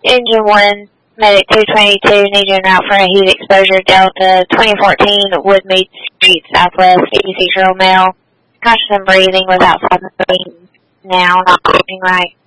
Engine 1, Medic 222, needed en route for a heat exposure, Delta 2014, Woodmead Street, Southwest, 86-year-old male, conscious and breathing, was outside the screen now, not breathing right.